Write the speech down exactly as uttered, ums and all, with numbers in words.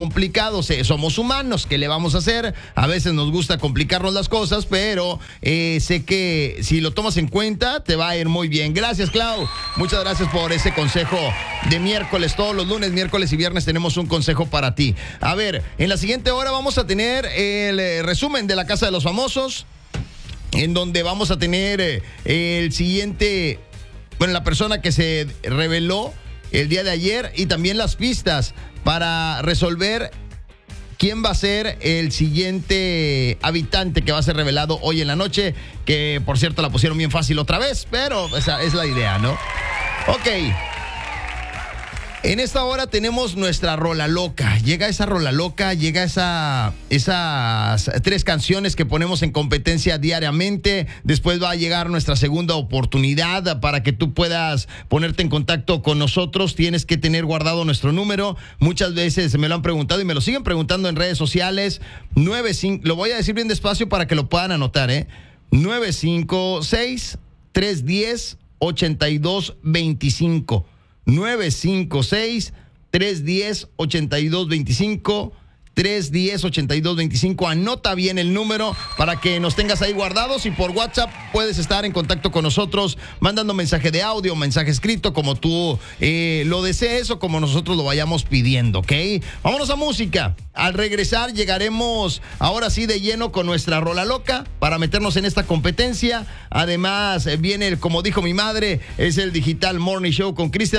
complicados. Eh, somos humanos, ¿qué le vamos a hacer? A veces nos gusta complicarnos las cosas, pero eh, sé que si lo tomas en cuenta, te va a ir muy bien. Gracias, Clau. Muchas gracias por ese consejo de miércoles. Todos los lunes, miércoles y viernes tenemos un consejo para ti. A ver, en la siguiente hora vamos a tener el eh, resumen de La Casa de los Famosos, en donde vamos a tener eh, el siguiente, bueno, la persona que se reveló el día de ayer y también las pistas para resolver quién va a ser el siguiente habitante que va a ser revelado hoy en la noche, que por cierto la pusieron bien fácil otra vez, pero esa es la idea, ¿no? Ok. En esta hora tenemos nuestra rola loca. Llega esa rola loca, llega esa, esas tres canciones que ponemos en competencia diariamente. Después va a llegar nuestra segunda oportunidad para que tú puedas ponerte en contacto con nosotros. Tienes que tener guardado nuestro número. Muchas veces me lo han preguntado y me lo siguen preguntando en redes sociales. nueve cinco, lo voy a decir bien despacio para que lo puedan anotar, ¿eh? nueve cinco seis, tres uno cero, ocho dos dos cinco. nueve cinco seis, tres uno cero, ocho dos dos cinco, tres uno cero, ocho dos dos cinco. Anota bien el número para que nos tengas ahí guardados y por WhatsApp puedes estar en contacto con nosotros mandando mensaje de audio, mensaje escrito, como tú eh, lo desees o como nosotros lo vayamos pidiendo, ¿ok? Vámonos a música. Al regresar llegaremos ahora sí de lleno con nuestra rola loca para meternos en esta competencia. Además viene, el, como dijo mi madre, es el Digital Morning Show con Cristian.